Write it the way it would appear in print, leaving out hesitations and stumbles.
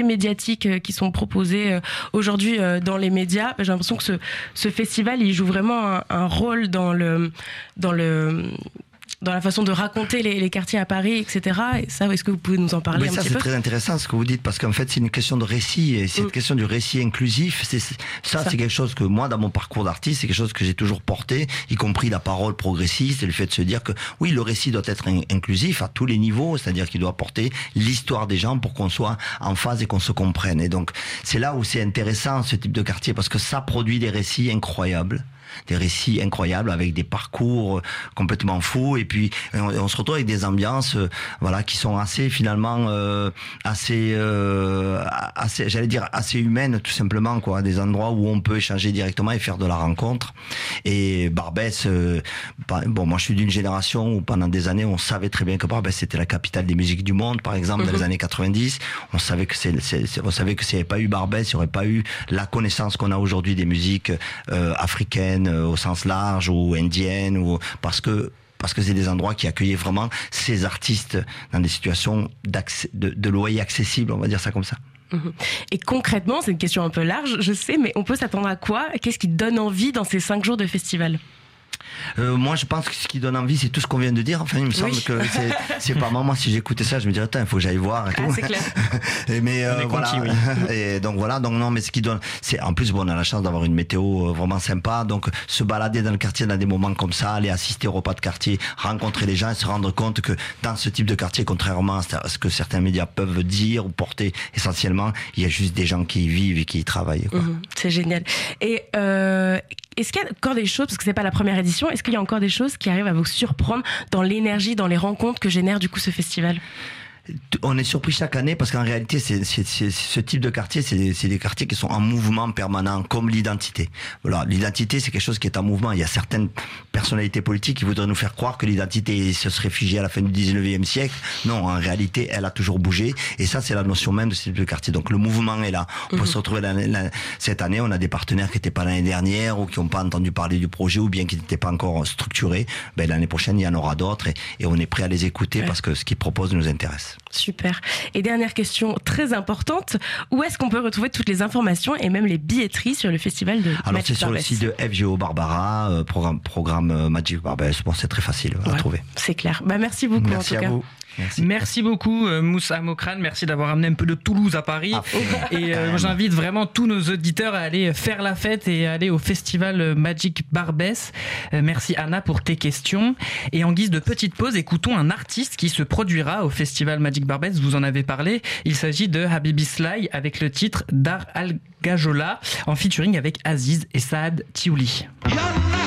médiatiques qui sont proposées aujourd'hui dans les médias. J'ai l'impression que ce festival, il joue vraiment un rôle dans la façon de raconter les quartiers à Paris, etc. Et ça, est-ce que vous pouvez nous en parler un petit peu ? C'est très intéressant ce que vous dites, parce qu'en fait, c'est une question de récit, et cette question du récit inclusif, c'est quelque chose que moi, dans mon parcours d'artiste, c'est quelque chose que j'ai toujours porté, y compris la parole progressiste, et le fait de se dire que, oui, le récit doit être inclusif à tous les niveaux, c'est-à-dire qu'il doit porter l'histoire des gens pour qu'on soit en phase et qu'on se comprenne. Et donc, c'est là où c'est intéressant, ce type de quartier, parce que ça produit des récits incroyables. Des récits incroyables avec des parcours complètement fous, et puis on se retrouve avec des ambiances qui sont assez finalement assez j'allais dire assez humaines, tout simplement, quoi, des endroits où on peut échanger directement et faire de la rencontre. Et Barbès, moi je suis d'une génération où pendant des années on savait très bien que Barbès c'était la capitale des musiques du monde, par exemple, dans les années 90. On savait que s'il n'y avait pas eu Barbès, il n'y aurait pas eu la connaissance qu'on a aujourd'hui des musiques africaines au sens large, ou indiennes, parce que c'est des endroits qui accueillaient vraiment ces artistes dans des situations de loyer accessible, on va dire ça comme ça. Et concrètement, c'est une question un peu large, je sais, mais on peut s'attendre à quoi ? Qu'est-ce qui donne envie dans ces 5 jours de festival ? Moi je pense que ce qui donne envie, c'est tout ce qu'on vient de dire. Enfin, il me semble que c'est pas moi, si j'écoutais ça, je me dirais il faut que j'aille voir et tout. C'est clair. Mais voilà. Et donc voilà, non, mais ce qui donne, c'est en plus on a la chance d'avoir une météo vraiment sympa, donc se balader dans le quartier dans des moments comme ça, aller assister au repas de quartier, rencontrer les gens et se rendre compte que dans ce type de quartier, contrairement à ce que certains médias peuvent dire ou porter essentiellement, il y a juste des gens qui y vivent et qui y travaillent, quoi. C'est génial. Et est-ce qu'il y a encore des choses, parce que c'est pas la première édition, est-ce qu'il y a encore des choses qui arrivent à vous surprendre dans l'énergie, dans les rencontres que génère du coup ce festival ? On est surpris chaque année, parce qu'en réalité, c'est ce type de quartier, c'est des quartiers qui sont en mouvement permanent, comme l'identité. Voilà, l'identité, c'est quelque chose qui est en mouvement. Il y a certaines personnalités politiques qui voudraient nous faire croire que l'identité se serait figée à la fin du 19e siècle. Non, en réalité, elle a toujours bougé. Et ça, c'est la notion même de ce type de quartier. Donc, le mouvement est là. On peut se retrouver cette année, on a des partenaires qui n'étaient pas l'année dernière, ou qui n'ont pas entendu parler du projet, ou bien qui n'étaient pas encore structurés. L'année prochaine, il y en aura d'autres, et on est prêt à les écouter, parce que ce qu'ils proposent nous intéresse. Super. Et dernière question très importante, où est-ce qu'on peut retrouver toutes les informations et même les billetteries sur le festival de Magic Barbès ? Alors c'est sur le site de FGO Barbara, programme Magic Barbès. Bon, c'est très facile à trouver. C'est clair. Merci beaucoup. Merci en tout à cas. vous. Merci beaucoup Moussa Mokrane, merci d'avoir amené un peu de Toulouse à Paris. Et j'invite vraiment tous nos auditeurs à aller faire la fête et aller au festival Magic Barbès. Merci Anna pour tes questions. Et en guise de petite pause, écoutons un artiste qui se produira au festival Magic Barbès, vous en avez parlé. Il s'agit de Habibi Sly avec le titre Dar Al Gajola en featuring avec Aziz et Saad Tiouli. Yalla